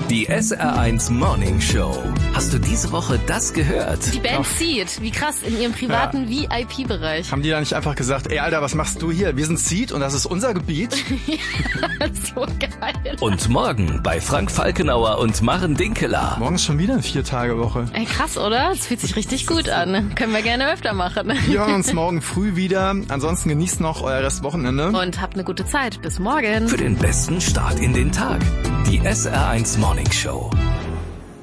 Die SR1 Morning Show. Hast du diese Woche das gehört? Die Band Seed, wie krass, in ihrem privaten VIP-Bereich. Haben die da nicht einfach gesagt, ey Alter, was machst du hier? Wir sind Seed und das ist unser Gebiet? Ja, so geil. Und morgen bei Frank Falkenauer und Maren Dinkeler. Morgen ist schon wieder eine 4-Tage-Woche. Ey, krass, oder? Das fühlt sich richtig gut an. Können wir gerne öfter machen. Wir hören uns morgen früh wieder. Ansonsten genießt noch euer Restwochenende. Und habt eine gute Zeit. Bis morgen. Für den besten Start in den Tag. Die SR1 Morning Show.